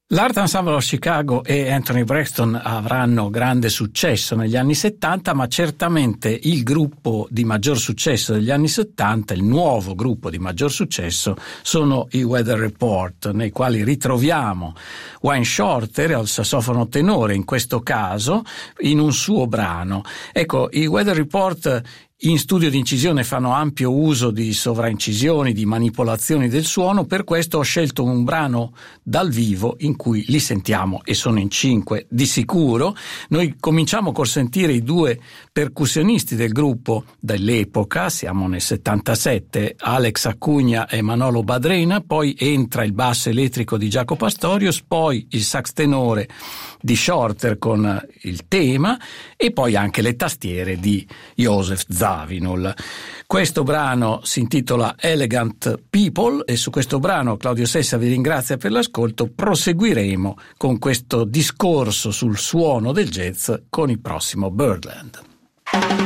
L'Art Ensemble of Chicago e Anthony Braxton avranno grande successo negli anni 70, ma certamente il gruppo di maggior successo degli anni 70, il nuovo gruppo di maggior successo, sono i Weather Report, nei quali ritroviamo Wayne Shorter al sassofono tenore, in questo caso, in un suo brano. Ecco, i Weather Report in studio di incisione fanno ampio uso di sovraincisioni, di manipolazioni del suono, per questo ho scelto un brano dal vivo in cui li sentiamo, e sono in 5 di sicuro. Noi cominciamo col sentire i due percussionisti del gruppo dell'epoca, siamo nel 77, Alex Acugna e Manolo Badrena, poi entra il basso elettrico di Jaco Pastorius, poi il sax tenore di Shorter con il tema e poi anche le tastiere di Joseph Zawinul. Questo brano si intitola Elegant People e su questo brano Claudio Sessa vi ringrazia per l'ascolto. Proseguiremo con questo discorso sul suono del jazz con il prossimo Birdland.